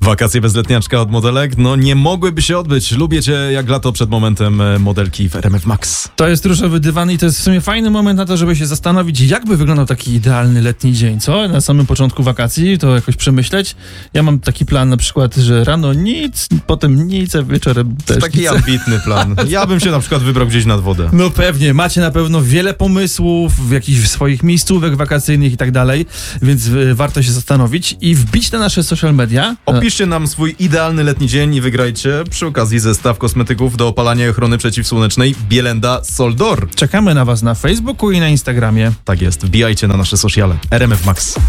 Wakacje bez letniaczka od modelek? No nie mogłyby się odbyć. Lubię cię jak lato przed momentem modelki w RMF Max. To jest różowy dywan i to jest w sumie fajny moment na to, żeby się zastanowić, jakby wyglądał taki idealny letni dzień, co? Na samym początku wakacji to jakoś przemyśleć. Ja mam taki plan na przykład, że rano nic, potem nic, a wieczorem też Taki nic. ambitny plan. Ja bym się na przykład wybrał gdzieś nad wodę. No pewnie, macie na pewno wiele pomysłów, jakichś swoich miejscówek wakacyjnych i tak dalej, więc warto się zastanowić i wbić na nasze social media. Opiszcie nam swój idealny letni dzień i wygrajcie przy okazji zestaw kosmetyków do opalania i ochrony przeciwsłonecznej Bielenda Soldor. Czekamy na was na Facebooku i na Instagramie. Tak jest, wbijajcie na nasze sociale. RMF Max.